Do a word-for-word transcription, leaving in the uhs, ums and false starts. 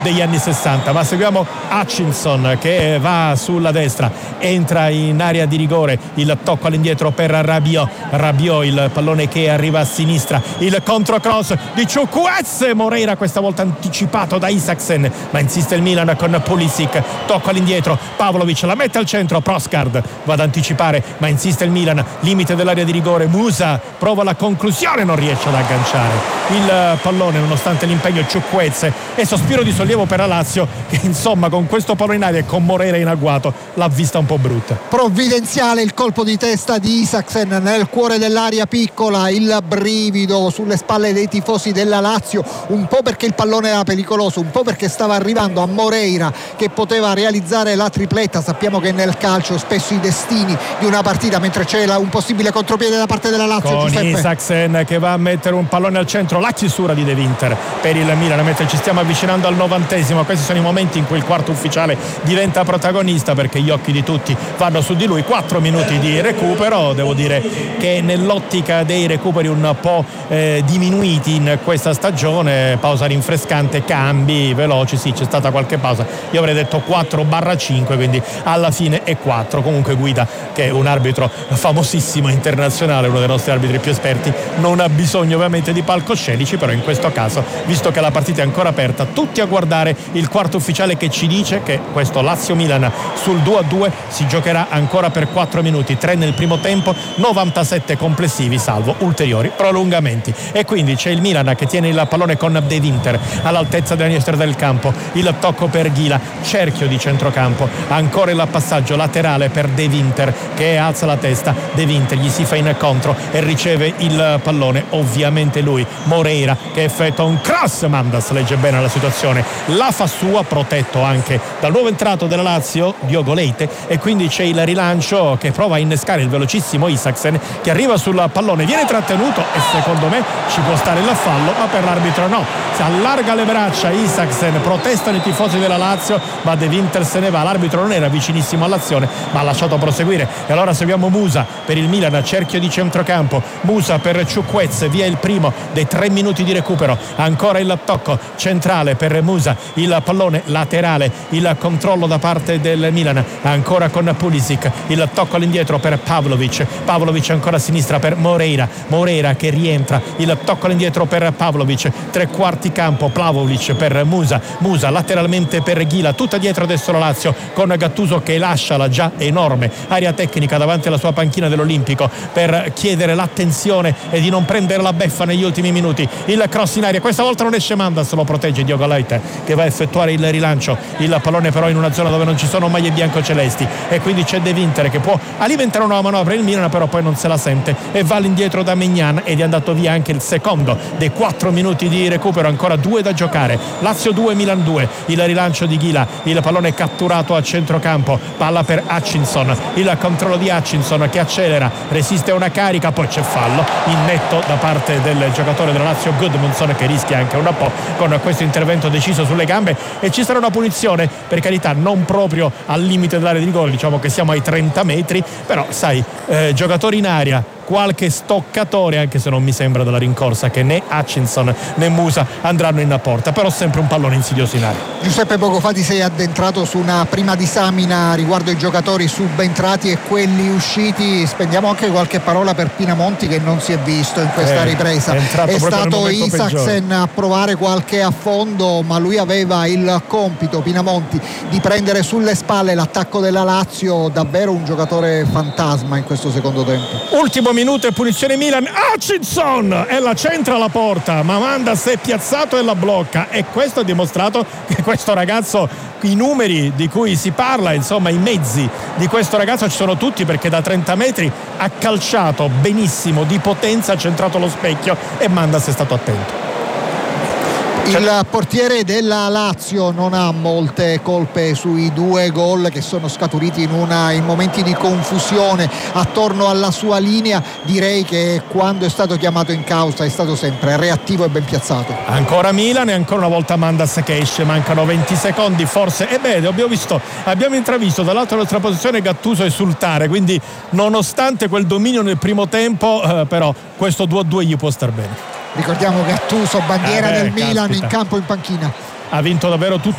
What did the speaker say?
degli anni sessanta. Ma seguiamo Hutchinson che va sulla destra, entra in area di rigore, il tocco all'indietro per Rabiot, Rabiot il pallone che arriva a sinistra, il controcross di Chukwueze, Moreira questa volta anticipato da Isaksen, ma insiste il Milan con Pulisic, tocco all'indietro, Pavlovic la mette al centro, Proscard va ad anticipare ma insiste il Milan, limite dell'area di rigore, Musa prova la conclusione, non riesce ad agganciare il pallone nonostante l'impegno Chukwueze, e sospiro di sollievo per la Lazio che insomma con questo pallone in aria e con Moreira in agguato l'ha vista un po' brutta. Provvidenziale il colpo di testa di Isaksen nel cuore dell'area piccola, il brivido sulle spalle dei tifosi della Lazio, un po' perché il pallone era pericoloso, un po' perché stava arrivando a Moreira che poteva realizzare la tripletta. Sappiamo che nel calcio spesso i destini di una partita, mentre c'è un possibile contropiede da parte della Lazio, con Giuseppe. Isaksen che va a mettere un pallone al centro, la chiusura di De Winter per il Milan, mentre ci stiamo avvicinando al novantesimo. Questi sono i momenti in cui il quarto ufficiale diventa protagonista perché gli occhi di tutti vanno su di lui. Quattro minuti di recupero, devo dire che nell'ottica dei recuperi un po' eh, diminuiti in questa stagione, pausa rinfrescante, cambi veloci, sì c'è stata qualche pausa, io avrei detto quattro barra cinque, quindi alla fine è quattro. Comunque Guida, che è un arbitro famosissimo internazionale, uno dei nostri arbitri più esperti, non ha bisogno ovviamente di palcoscenici, però in questo caso, visto che la partita è ancora aperta, tutti a guardare il quarto ufficiale che ci dice che questo Lazio-Milan sul due a due si giocherà ancora per quattro minuti, tre nel primo tempo, novantasette complessivi salvo ulteriori prolungamenti. E quindi c'è il Milan che tiene il pallone con De Winter all'altezza della destra del campo, il tocco per Ghila, cerchio di centrocampo, ancora il passaggio laterale per De Winter che alza la testa, De Winter gli si fa incontro e riceve il pallone, ovviamente lui, Moreira, che effettua un cross, Mandas legge bene la situazione, la fa sua, protetto anche dal nuovo entrato della Lazio, Diogo Leite, e quindi c'è il rilancio che prova a innescare il velocissimo Isaksen che arriva sul pallone, viene trattenuto e secondo me ci può stare il fallo, ma per l'arbitro no, si allarga le braccia Isaksen, protestano i tifosi della Lazio, ma De Winter se ne va, l'arbitro non era vicinissimo all'azione ma ha lasciato proseguire. E allora seguiamo Musa per il Milan, cerchio di centrocampo, Musa per Chukwueze, via il primo dei tre minuti di recupero, ancora il tocco centrale per Musa, il pallone laterale, il controllo da parte del Milan, ancora con Pulisic, il tocco all'indietro per Pavlovic, Pavlovic ancora a sinistra per Moreira, Moreira che rientra, il tocco all'indietro per Pavlovic, tre quarti campo, Pavlovic per Musa, Musa lateralmente per Ghila, tutta dietro adesso la Lazio con Gattuso che lascia la già enorme area tecnica davanti alla sua panchina dell'Olimpico per chiedere l'attenzione e di non prendere la beffa negli ultimi minuti. Il cross in aria, questa volta non esce Mandas, lo protegge Diogo Leite che va a effettuare il rilancio, il pallone però in una zona dove non ci sono maglie biancocelesti e quindi c'è De Winter che può alimentare una manovra, il Milan però poi non se la sente e va all'indietro da Maignan ed è andato via anche il secondo dei quattro minuti di recupero, ancora due da giocare, Lazio due Milan due, il rilancio di Ghila, il pallone catturato a centrocampo, palla per Hutchinson, il controllo di Hutchinson che accelera, resiste a una carica, poi c'è fallo in netto da parte del giocatore della Lazio Gudmundsson che rischia anche un po' con questo intervento deciso sulle gambe e ci sarà una punizione, per carità non proprio al limite dell'area di rigore, diciamo che siamo ai trenta metri, però sai, eh, giocatori in aria, qualche stoccatore, anche se non mi sembra dalla rincorsa che né Hutchinson né Musa andranno in porta, però sempre un pallone insidioso in aria. Giuseppe, poco fa ti sei addentrato su una prima disamina riguardo i giocatori subentrati e quelli usciti, spendiamo anche qualche parola per Pinamonti che non si è visto in questa eh, ripresa, è, è stato Isaksen a provare qualche affondo ma lui aveva il compito, Pinamonti, di prendere sulle spalle l'attacco della Lazio, davvero un giocatore fantasma in questo secondo tempo. Ultimo minuto e punizione Milan, Hutchinson e la centra alla porta, ma Mandas è piazzato e la blocca e questo ha dimostrato che questo ragazzo, i numeri di cui si parla, insomma i mezzi di questo ragazzo ci sono tutti, perché da trenta metri ha calciato benissimo, di potenza, ha centrato lo specchio e Mandas è stato attento. Il portiere della Lazio non ha molte colpe sui due gol che sono scaturiti in, una, in momenti di confusione attorno alla sua linea. Direi che quando è stato chiamato in causa è stato sempre reattivo e ben piazzato. Ancora Milan e ancora una volta Mandas che esce, mancano venti secondi forse, e beh, abbiamo visto, abbiamo intravisto dall'altra nostra posizione Gattuso esultare, quindi nonostante quel dominio nel primo tempo eh, però questo due a due gli può star bene. Ricordiamo Gattuso, bandiera eh beh, del Milan, caspita, in campo, in panchina. ha vinto davvero tutto